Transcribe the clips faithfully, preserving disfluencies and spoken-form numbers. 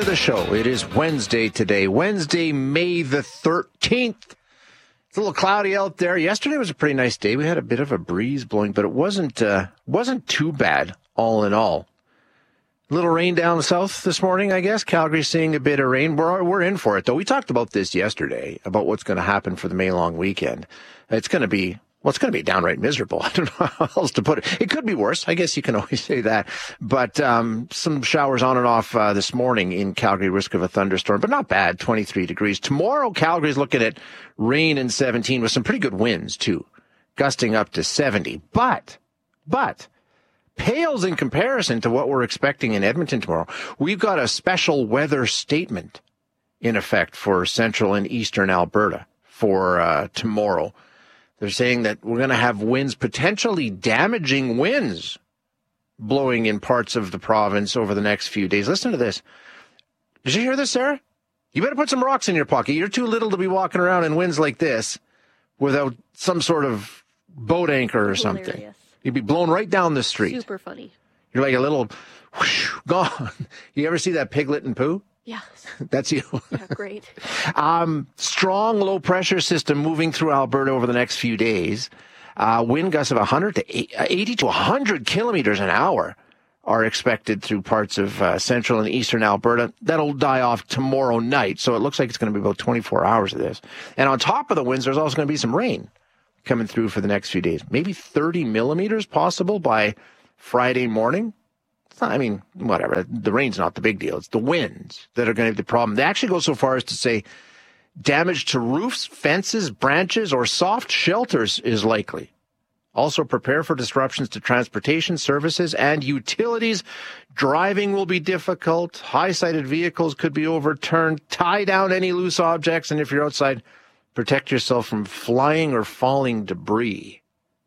the show. It is Wednesday today, Wednesday, May the thirteenth. It's a little cloudy out there. Yesterday was a pretty nice day. We had a bit of a breeze blowing, but it wasn't uh, wasn't too bad all in all. A little rain down south this morning, I guess. Calgary's seeing a bit of rain. We're, we're in for it, though. We talked about this yesterday, about what's going to happen for the May long weekend. It's going to be, well, it's going to be downright miserable. I don't know how else to put it. It could be worse. I guess you can always say that. But um, some showers on and off uh, this morning in Calgary, risk of a thunderstorm, but not bad, twenty-three degrees. Tomorrow, Calgary's looking at rain and seventeen with some pretty good winds, too, gusting up to seventy. But, but... pales in comparison to what we're expecting in Edmonton tomorrow. We've got a special weather statement in effect for central and eastern Alberta for uh, tomorrow. They're saying that we're going to have winds, potentially damaging winds, blowing in parts of the province over the next few days. Listen to this. Did you hear this, Sarah? You better put some rocks in your pocket. You're too little to be walking around in winds like this without some sort of boat anchor or something. Hilarious. You'd be blown right down the street. Super funny. You're like a little whoosh, gone. You ever see that Piglet and Pooh? Yeah. That's you. Yeah, great. um, strong low pressure system moving through Alberta over the next few days. Uh, wind gusts of one hundred to eighty to one hundred kilometers an hour are expected through parts of uh, central and eastern Alberta. That'll die off tomorrow night. So it looks like it's going to be about twenty-four hours of this. And on top of the winds, there's also going to be some rain coming through for the next few days. Maybe thirty millimeters possible by Friday morning. It's not, I mean, whatever. The rain's not the big deal. It's the winds that are going to be the problem. They actually go so far as to say damage to roofs, fences, branches, or soft shelters is likely. Also prepare for disruptions to transportation services and utilities. Driving will be difficult. High-sided vehicles could be overturned. Tie down any loose objects. And if you're outside, protect yourself from flying or falling debris.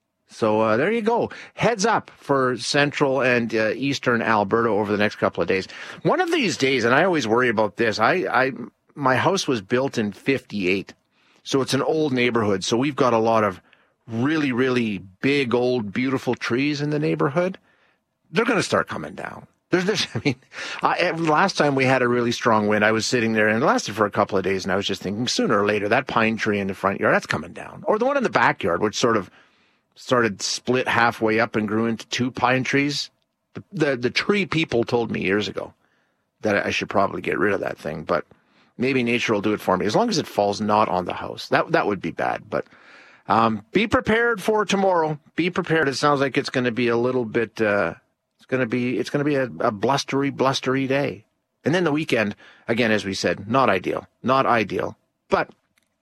So uh, there you go. Heads up for central and uh, eastern Alberta over the next couple of days. One of these days, and I always worry about this, I, I my house was built in fifty-eight, so it's an old neighborhood. So we've got a lot of really, really big, old, beautiful trees in the neighborhood. They're going to start coming down. There's this, I mean, I, last time we had a really strong wind, I was sitting there and it lasted for a couple of days and I was just thinking sooner or later, that pine tree in the front yard, that's coming down. Or the one in the backyard, which sort of started split halfway up and grew into two pine trees. The, the, the tree people told me years ago that I should probably get rid of that thing, but maybe nature will do it for me. As long as it falls not on the house, that, that would be bad. But um, be prepared for tomorrow. Be prepared. It sounds like it's going to be a little bit... Uh, Going to be it's going to be a, a blustery, blustery day, and then the weekend again, as we said, not ideal, not ideal. But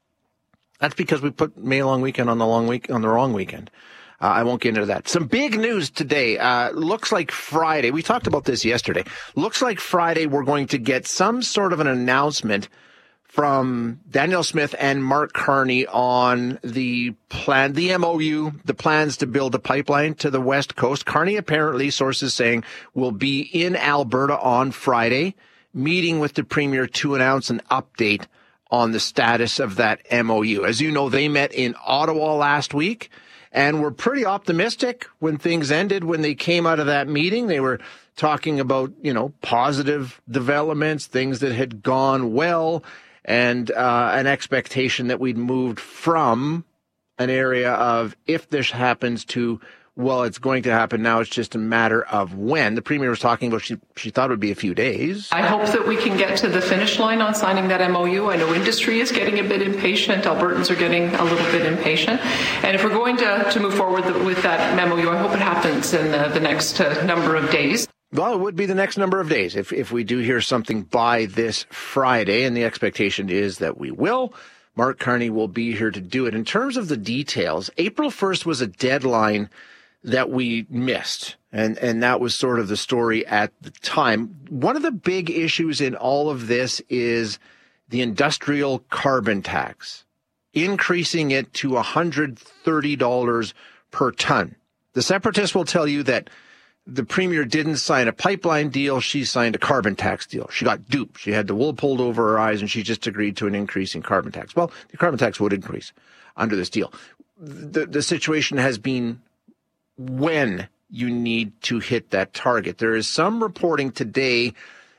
that's because we put May long weekend on the long week on the wrong weekend. Uh, I won't get into that. Some big news today. Uh, looks like Friday. We talked about this yesterday. Looks like Friday we're going to get some sort of an announcement from Danielle Smith and Mark Carney on the plan, the M O U, the plans to build a pipeline to the West Coast. Carney apparently, sources saying, will be in Alberta on Friday, meeting with the Premier to announce an update on the status of that M O U. As you know, they met in Ottawa last week and were pretty optimistic when things ended. When they came out of that meeting, they were talking about, you know, positive developments, things that had gone well, and uh, an expectation that we'd moved from an area of if this happens to, well, it's going to happen now, it's just a matter of when. The Premier was talking about she, she thought it would be a few days. I hope that we can get to the finish line on signing that M O U. I know industry is getting a bit impatient. Albertans are getting a little bit impatient. And if we're going to, to move forward with that M O U, I hope it happens in the, the next uh, number of days. Well, it would be the next number of days if if we do hear something by this Friday, and the expectation is that we will. Mark Carney will be here to do it. In terms of the details, April first was a deadline that we missed, and, and that was sort of the story at the time. One of the big issues in all of this is the industrial carbon tax, increasing it to one hundred thirty dollars per ton. The Separatists will tell you that the Premier didn't sign a pipeline deal. She signed a carbon tax deal. She got duped. She had the wool pulled over her eyes, and she just agreed to an increase in carbon tax. Well, the carbon tax would increase under this deal. The, the situation has been when you need to hit that target. There is some reporting today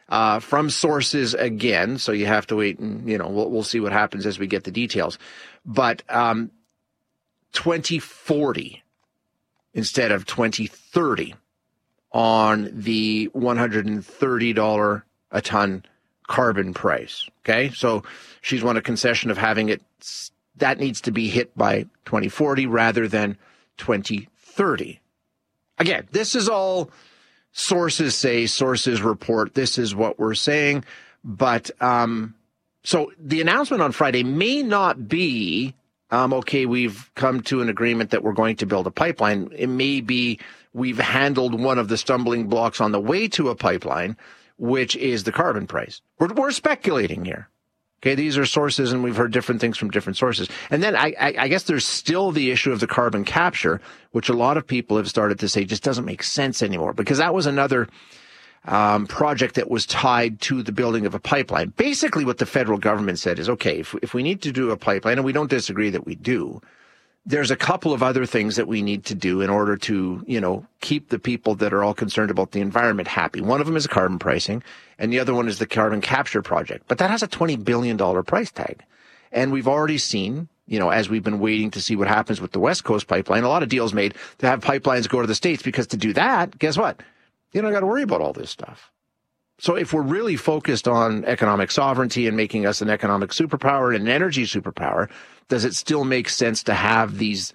uh, from sources again. So you have to wait and, you know, we'll, we'll see what happens as we get the details. But um, twenty forty instead of twenty thirty on the one hundred thirty dollars a ton carbon price. Okay. So she's won a concession of having it, that needs to be hit by twenty forty rather than twenty thirty. Again, this is all sources say, sources report. This is what we're saying. But um, so the announcement on Friday may not be, um, okay, we've come to an agreement that we're going to build a pipeline. It may be we've handled one of the stumbling blocks on the way to a pipeline, which is the carbon price. We're, we're speculating here. Okay, these are sources, and we've heard different things from different sources. And then I, I, I guess there's still the issue of the carbon capture, which a lot of people have started to say just doesn't make sense anymore, because that was another um, project that was tied to the building of a pipeline. Basically, what the federal government said is, okay, if, if we need to do a pipeline, and we don't disagree that we do, there's a couple of other things that we need to do in order to, you know, keep the people that are all concerned about the environment happy. One of them is carbon pricing, and the other one is the carbon capture project. But that has a twenty billion dollars price tag. And we've already seen, you know, as we've been waiting to see what happens with the West Coast pipeline, a lot of deals made to have pipelines go to the States, because to do that, guess what? You don't got to worry about all this stuff. So if we're really focused on economic sovereignty and making us an economic superpower and an energy superpower, does it still make sense to have these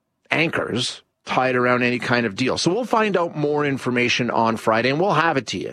anchors tied around any kind of deal? So we'll find out more information on Friday, and we'll have it to you.